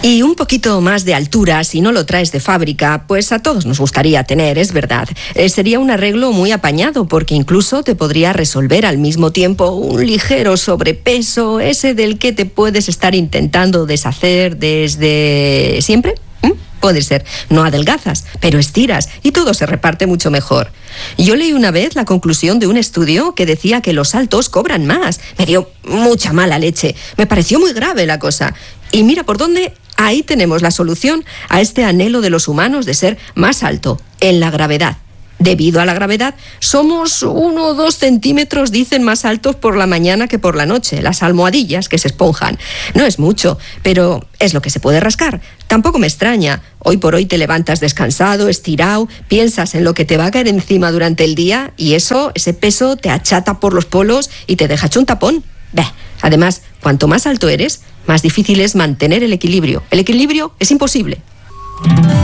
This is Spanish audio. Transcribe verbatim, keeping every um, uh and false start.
Y un poquito más de altura, si no lo traes de fábrica, pues a todos nos gustaría tener, es verdad. Eh, sería un arreglo muy apañado, porque incluso te podría resolver al mismo tiempo un ligero sobrepeso, ese del que te puedes estar intentando deshacer desde siempre. ¿Mm? Puede ser, no adelgazas, pero estiras y todo se reparte mucho mejor. Yo leí una vez la conclusión de un estudio que decía que los altos cobran más. Me dio mucha mala leche, me pareció muy grave la cosa. Y mira por dónde, ahí tenemos la solución a este anhelo de los humanos de ser más alto, en la gravedad. Debido a la gravedad, somos uno o dos centímetros, dicen, más altos por la mañana que por la noche. Las almohadillas que se esponjan. No es mucho, pero es lo que se puede rascar. Tampoco me extraña. Hoy por hoy te levantas descansado, estirado, piensas en lo que te va a caer encima durante el día y eso, ese peso te achata por los polos y te deja hecho un tapón. Bah. Además, cuanto más alto eres, más difícil es mantener el equilibrio. El equilibrio es imposible.